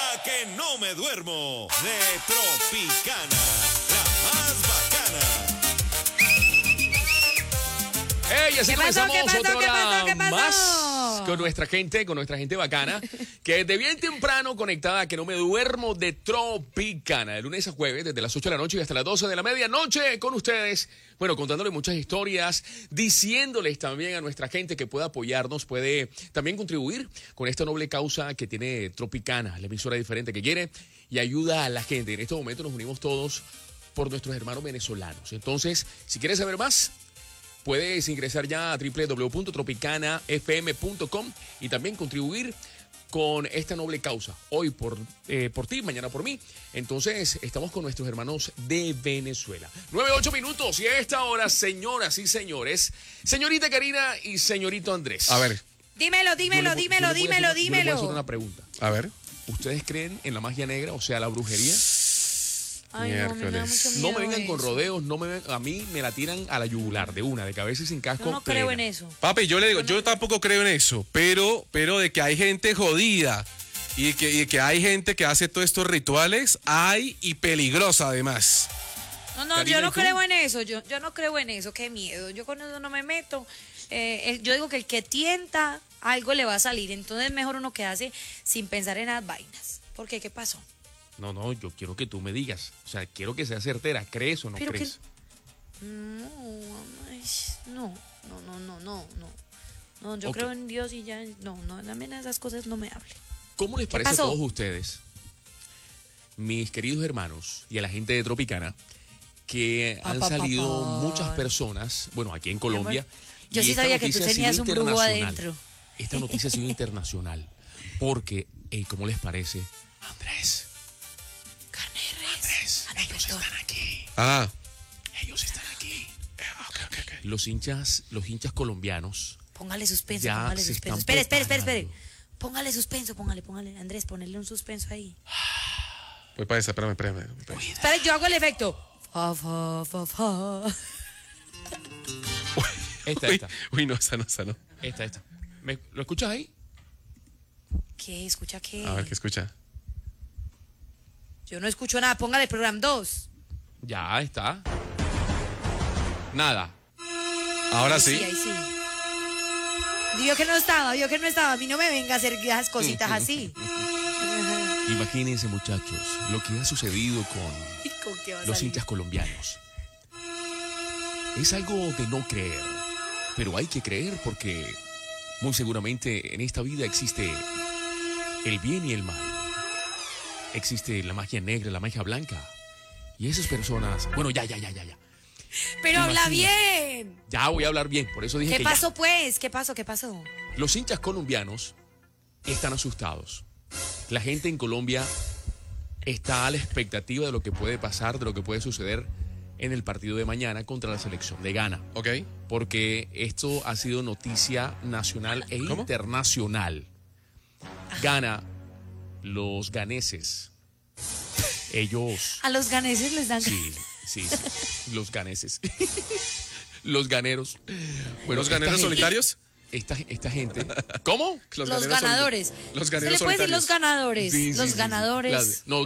hora que no me duermo. De Tropicana, la más bacana. ¡Ey! Así comenzamos otra hora ¿Qué pasó? más con nuestra gente bacana, que desde bien temprano conectada, que no me duermo, de Tropicana, de lunes a jueves, desde las 8 de la noche y hasta las 12 de la medianoche, con ustedes, bueno, contándoles muchas historias, diciéndoles también a nuestra gente que puede apoyarnos, puede también contribuir con esta noble causa que tiene Tropicana, la emisora diferente que quiere y ayuda a la gente. En estos momentos nos unimos todos por nuestros hermanos venezolanos. Entonces, si quieres saber más, puedes ingresar ya a www.tropicanafm.com y también contribuir con esta noble causa. Hoy por ti, mañana por mí. Entonces, estamos con nuestros hermanos de Venezuela. 9:08 minutos y a esta hora, señoras y señores, señorita Karina y señorito Andrés. A ver, Dímelo. Yo le voy a hacer una pregunta. a ver. ¿Ustedes creen en la magia negra, o sea, la brujería? Ay, no, me da mucho miedo No me vengan con eso. rodeos, a mí me la tiran a la yugular, de una, de cabeza y sin casco. Yo no creo en plena. eso. Papi, yo le digo, yo tampoco creo en eso, pero de que hay gente jodida y que hay gente que hace todos estos rituales, hay y peligrosa además. No, Karina, yo ¿y no tú? creo en eso. Yo no creo en eso. Qué miedo. Yo con eso no me meto. Yo digo que el que tienta, algo le va a salir. Entonces mejor uno quedarse sin pensar en las vainas. ¿Por qué? ¿Qué pasó? No, yo quiero que tú me digas. O sea, quiero que sea certera. ¿Crees o no Pero crees? No, ay, no. No, yo Ok. creo en Dios y ya. No, dame esas cosas, no me hable. ¿Cómo les parece a pasó? todos ustedes, mis queridos hermanos y a la gente de Tropicana, que han salido muchas personas, bueno, aquí en Colombia? Yo y sí esta sabía que tú noticia ha tenías sido un brujo internacional. adentro. Esta noticia ha sido internacional. Porque, ¿cómo les parece? Andrés, Carne de res. Andrés, ellos perdón. están aquí. Ah, Ellos están aquí. Los hinchas colombianos Póngale suspenso, ya póngale se suspenso. están Espere. preparando. Póngale suspenso, póngale. Andrés, ponerle un suspenso ahí. voy para esa, espérame. Espere, yo hago el efecto. Fa. Esta. Uy, no, esa no. Esta. ¿Lo escuchas ahí? ¿Qué? ¿Escucha qué? A ver, ¿qué escucha? Yo no escucho nada. Póngale programa 2. Ya está. Nada. Ahora sí. Ahí sí. Vio que no estaba. A mí no me venga a hacer esas cositas así. Imagínense, muchachos, lo que ha sucedido con ¿Y con qué va a los salir? hinchas colombianos. Es algo de no creer, pero hay que creer porque muy seguramente en esta vida existe el bien y el mal. Existe la magia negra, la magia blanca. Y esas personas... Bueno, ya. Pero habla Imagina. bien. Ya voy a hablar bien, por eso dije ¿Qué que pasó, pues? ¿Qué pasó? ya. Los hinchas colombianos están asustados. La gente en Colombia está a la expectativa de lo que puede pasar, de lo que puede suceder en el partido de mañana contra la selección de Ghana. Ok. Porque esto ha sido noticia nacional e ¿Cómo? internacional. Ghana, los ganeses, ellos... A los ganeses les dan... Sí, los ganeses. Los ganeros. Bueno, ¿Los ganeros esta gente- solitarios? Esta gente... ¿Cómo? Los ganeros ganadores. Los Se le ganeros puede decir solitarios. los ganadores. Sí, los sí. ganadores. No,